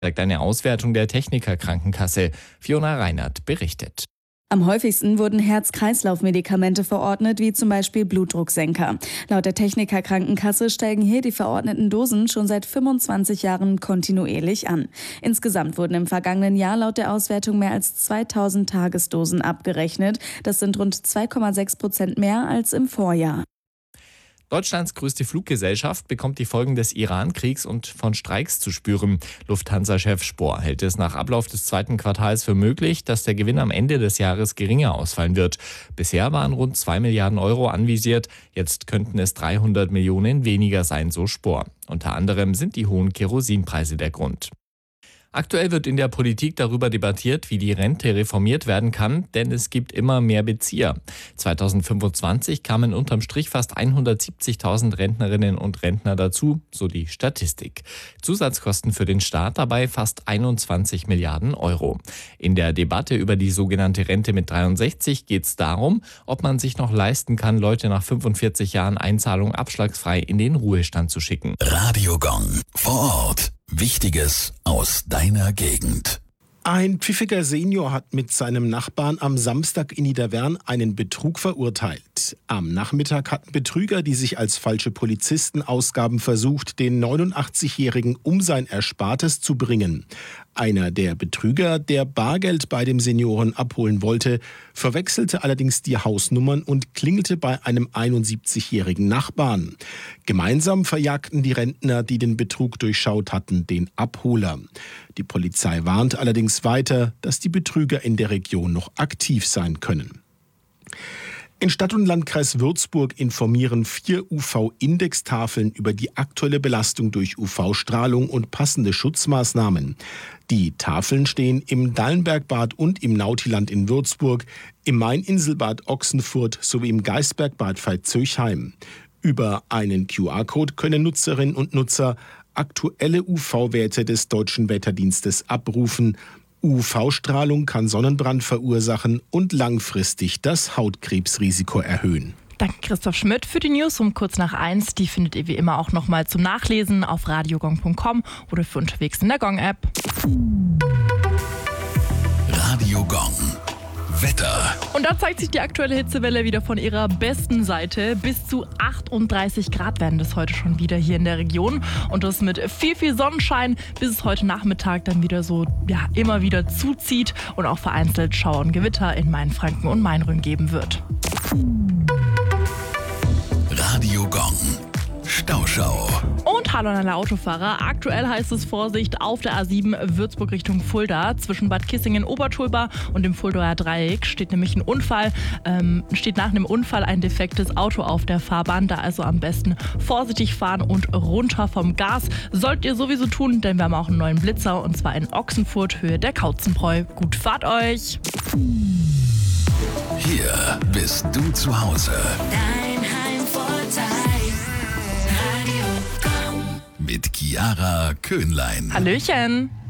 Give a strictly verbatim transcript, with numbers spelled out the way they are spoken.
sagt eine Auswertung der Techniker-Krankenkasse. Fiona Reinert berichtet. Am häufigsten wurden Herz-Kreislauf-Medikamente verordnet, wie zum Beispiel Blutdrucksenker. Laut der Techniker-Krankenkasse steigen hier die verordneten Dosen schon seit fünfundzwanzig Jahren kontinuierlich an. Insgesamt wurden im vergangenen Jahr laut der Auswertung mehr als zweitausend Tagesdosen abgerechnet. Das sind rund zwei Komma sechs Prozent mehr als im Vorjahr. Deutschlands größte Fluggesellschaft bekommt die Folgen des Iran-Kriegs und von Streiks zu spüren. Lufthansa-Chef Spohr hält es nach Ablauf des zweiten Quartals für möglich, dass der Gewinn am Ende des Jahres geringer ausfallen wird. Bisher waren rund zwei Milliarden Euro anvisiert, jetzt könnten es dreihundert Millionen weniger sein, so Spohr. Unter anderem sind die hohen Kerosinpreise der Grund. Aktuell wird in der Politik darüber debattiert, wie die Rente reformiert werden kann, denn es gibt immer mehr Bezieher. zweitausendfünfundzwanzig kamen unterm Strich fast hundertsiebzigtausend Rentnerinnen und Rentner dazu, so die Statistik. Zusatzkosten für den Staat dabei fast einundzwanzig Milliarden Euro. In der Debatte über die sogenannte Rente mit dreiundsechzig geht es darum, ob man sich noch leisten kann, Leute nach fünfundvierzig Jahren Einzahlung abschlagsfrei in den Ruhestand zu schicken. Radiogong vor Ort. Wichtiges aus deiner Gegend. Ein pfiffiger Senior hat mit seinem Nachbarn am Samstag in Niederwern einen Betrug verurteilt. Am Nachmittag hatten Betrüger, die sich als falsche Polizisten ausgaben, versucht, den neunundachtzigjährigen um sein Erspartes zu bringen. Einer der Betrüger, der Bargeld bei dem Senioren abholen wollte, verwechselte allerdings die Hausnummern und klingelte bei einem einundsiebzigjährigen Nachbarn. Gemeinsam verjagten die Rentner, die den Betrug durchschaut hatten, den Abholer. Die Polizei warnt allerdings weiter, dass die Betrüger in der Region noch aktiv sein können. In Stadt und Landkreis Würzburg informieren vier U V-Indextafeln über die aktuelle Belastung durch U V-Strahlung und passende Schutzmaßnahmen. Die Tafeln stehen im Dallenbergbad und im Nautiland in Würzburg, im Maininselbad Ochsenfurt sowie im Geisbergbad Veitshöchheim. Über einen Q R-Code können Nutzerinnen und Nutzer aktuelle U V-Werte des Deutschen Wetterdienstes abrufen. U V-Strahlung kann Sonnenbrand verursachen und langfristig das Hautkrebsrisiko erhöhen. Danke Christoph Schmidt für die News um kurz nach eins. Die findet ihr wie immer auch nochmal zum Nachlesen auf radiogong punkt com oder für unterwegs in der Gong-App. Radiogong. Wetter. Und da zeigt sich die aktuelle Hitzewelle wieder von ihrer besten Seite. Bis zu achtunddreißig Grad werden das heute schon wieder hier in der Region. Und das mit viel, viel Sonnenschein, bis es heute Nachmittag dann wieder so, ja, immer wieder zuzieht und auch vereinzelt Schauer und Gewitter in Mainfranken und Main-Rhön geben wird. Radiogong. Stauschau. Und hallo an alle Autofahrer. Aktuell heißt es Vorsicht auf der A sieben Würzburg Richtung Fulda. Zwischen Bad Kissingen-Obertulba und dem Fuldaer Dreieck steht nämlich ein Unfall. Ähm, steht nach einem Unfall ein defektes Auto auf der Fahrbahn. Da also am besten vorsichtig fahren und runter vom Gas. Sollt ihr sowieso tun, denn wir haben auch einen neuen Blitzer. Und zwar in Ochsenfurt, Höhe der Kautzenbräu. Gut Fahrt euch! Hier bist du zu Hause. Dein Heimvorteil. Mit Chiara Köhnlein. Hallöchen!